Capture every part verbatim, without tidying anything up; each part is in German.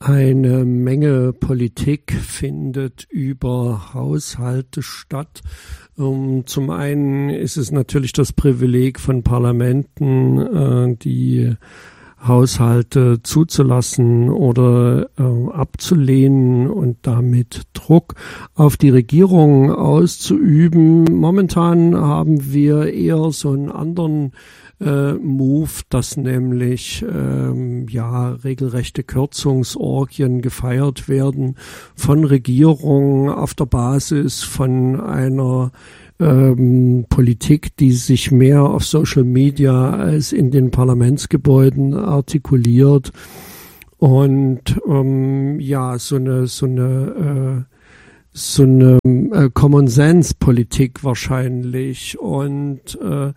Eine Menge Politik findet über Haushalte statt. Um, zum einen ist es natürlich das Privileg von Parlamenten, äh, die Haushalte zuzulassen oder äh, abzulehnen und damit Druck auf die Regierung auszuüben. Momentan haben wir eher so einen anderen äh, Move, dass nämlich ähm, ja regelrechte Kürzungsorgien gefeiert werden von Regierungen auf der Basis von einer Ähm, Politik, die sich mehr auf Social Media als in den Parlamentsgebäuden artikuliert und ähm, ja so eine so eine äh, so eine äh, Common Sense Politik wahrscheinlich und äh,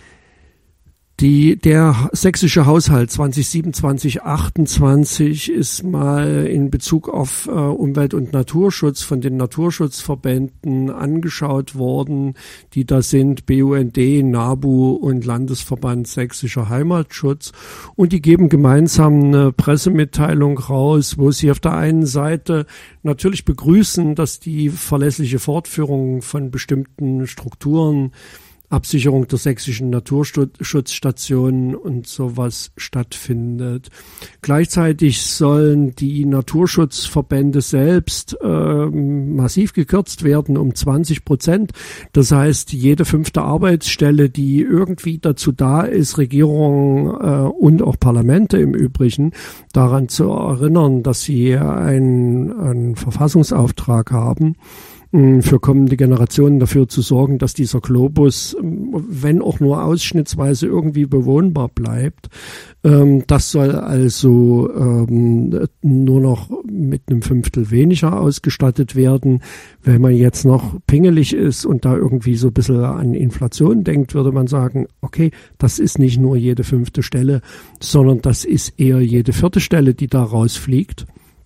Die, der sächsische Haushalt zwanzig siebenundzwanzig achtundzwanzig ist mal in Bezug auf äh, Umwelt- und Naturschutz von den Naturschutzverbänden angeschaut worden, die da sind B U N D, NABU und Landesverband Sächsischer Heimatschutz. Und die geben gemeinsam eine Pressemitteilung raus, wo sie auf der einen Seite natürlich begrüßen, dass die verlässliche Fortführung von bestimmten Strukturen, Absicherung der sächsischen Naturschutzstationen und sowas stattfindet. Gleichzeitig sollen die Naturschutzverbände selbst äh, massiv gekürzt werden um zwanzig Prozent. Das heißt, jede fünfte Arbeitsstelle, die irgendwie dazu da ist, Regierungen äh, und auch Parlamente im Übrigen daran zu erinnern, dass sie einen, einen Verfassungsauftrag haben, für kommende Generationen dafür zu sorgen, dass dieser Globus, wenn auch nur ausschnittsweise, irgendwie bewohnbar bleibt. Das soll also nur noch mit einem Fünftel weniger ausgestattet werden. Wenn man jetzt noch pingelig ist und da irgendwie so ein bisschen an Inflation denkt, würde man sagen, okay, das ist nicht nur jede fünfte Stelle, sondern das ist eher jede vierte Stelle, die da rausfliegt.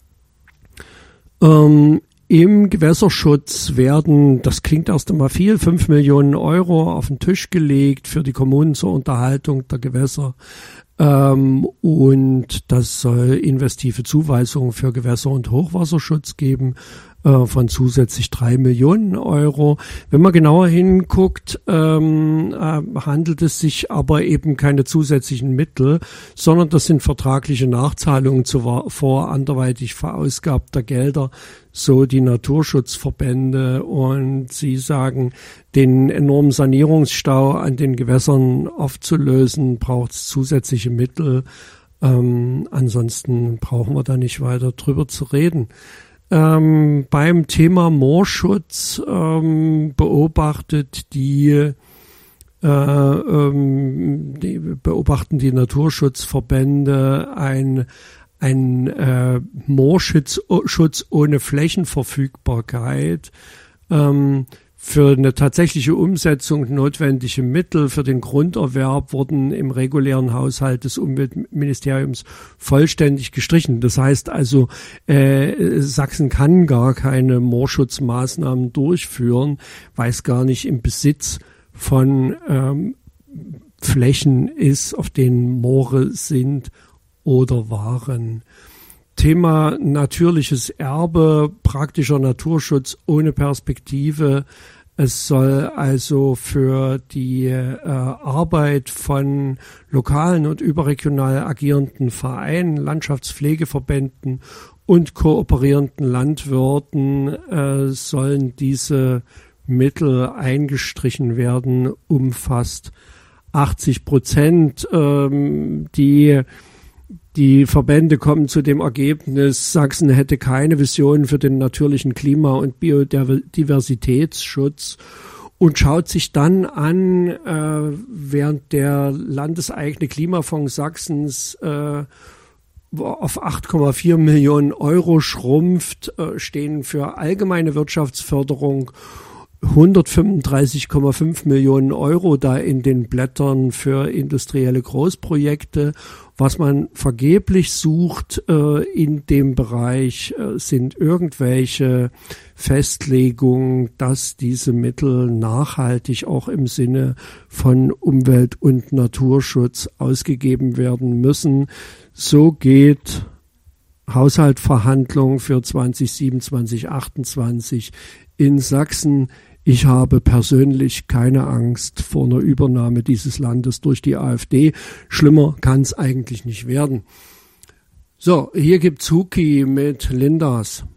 Ähm, Im Gewässerschutz werden, das klingt erst einmal viel, fünf Millionen Euro auf den Tisch gelegt für die Kommunen zur Unterhaltung der Gewässer. Ähm, und das soll investive Zuweisungen für Gewässer- und Hochwasserschutz geben äh, von zusätzlich drei Millionen Euro. Wenn man genauer hinguckt, ähm, äh, handelt es sich aber eben keine zusätzlichen Mittel, sondern das sind vertragliche Nachzahlungen zuvor anderweitig verausgabter Gelder, so die Naturschutzverbände, und sie sagen, den enormen Sanierungsstau an den Gewässern aufzulösen, braucht es zusätzliche Mittel. Ähm, ansonsten brauchen wir da nicht weiter drüber zu reden. Ähm, beim Thema Moorschutz ähm, beobachtet die, äh, ähm, die beobachten die Naturschutzverbände ein ein äh, Moorschutz Schutz ohne Flächenverfügbarkeit, ähm, für eine tatsächliche Umsetzung notwendige Mittel für den Grunderwerb wurden im regulären Haushalt des Umweltministeriums vollständig gestrichen. Das heißt also, äh, Sachsen kann gar keine Moorschutzmaßnahmen durchführen, weil es gar nicht im Besitz von ähm, Flächen ist, auf denen Moore sind oder waren. Thema natürliches Erbe, praktischer Naturschutz ohne Perspektive. Es soll also für die äh, Arbeit von lokalen und überregional agierenden Vereinen, Landschaftspflegeverbänden und kooperierenden Landwirten äh, sollen diese Mittel eingestrichen werden, um fast achtzig Prozent. Ähm, die Die Verbände kommen zu dem Ergebnis, Sachsen hätte keine Vision für den natürlichen Klima- und Biodiversitätsschutz und schaut sich dann an, äh, während der landeseigene Klimafonds Sachsens äh, auf acht Komma vier Millionen Euro schrumpft, äh, stehen für allgemeine Wirtschaftsförderung hundertfünfunddreißig Komma fünf Millionen Euro da in den Blättern für industrielle Großprojekte. Was man vergeblich sucht äh, in dem Bereich, äh, sind irgendwelche Festlegungen, dass diese Mittel nachhaltig auch im Sinne von Umwelt- und Naturschutz ausgegeben werden müssen. So geht Haushaltsverhandlungen für zwanzig siebenundzwanzig, zwanzig achtundzwanzig in Sachsen. Ich habe persönlich keine Angst vor einer Übernahme dieses Landes durch die AfD. Schlimmer kann es eigentlich nicht werden. So, hier gibt's Huki mit Lindas.